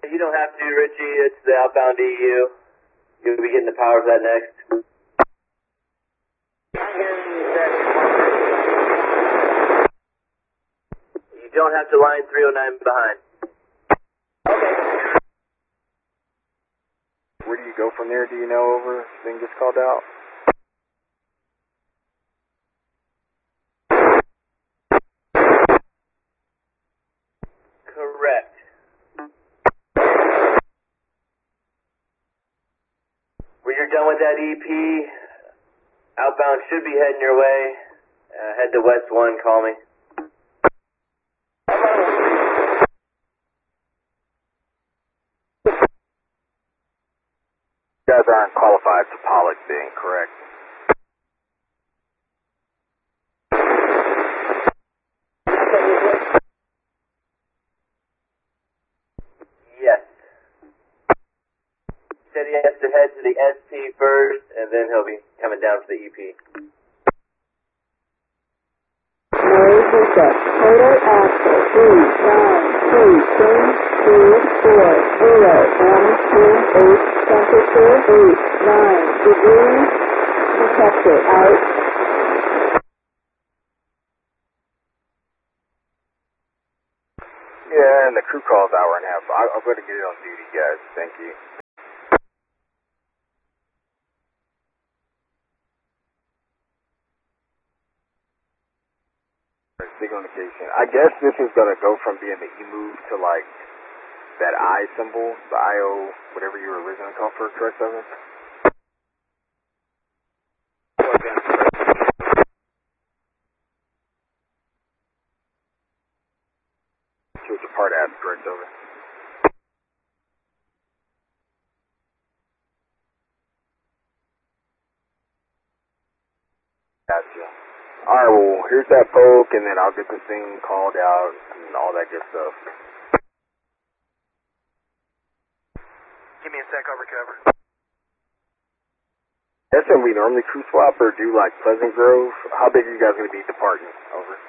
You don't have to, Richie. It's the outbound EU. You'll be getting the power for that next. You don't have to line 309 behind. Where do you go from there? Do you know over? Thing gets called out? Correct. When you're done with that EP, outbound should be heading your way. Head to West 1, call me. You guys aren't qualified to Pollock then, correct? Yes. Said he has to head to the SP first, and then he'll be coming down for the EP. Total axle 393240 temperature 89 degrees, detector out. Yeah, and the crew calls hour and a half. I'll go to get it on duty, guys. Thank you. Signal indication. I guess this is going to go from being the E-move to like that I symbol, the IO, whatever you were originally called for, correct, Evan? Switch apart as correct, over. Gotcha. Alright, well, here's that poke, and then I'll get this thing called out and all that good stuff. Give me a sec, over cover. That's when we normally crew swap or do like Pleasant Grove. How big are you guys going to be departing? Over.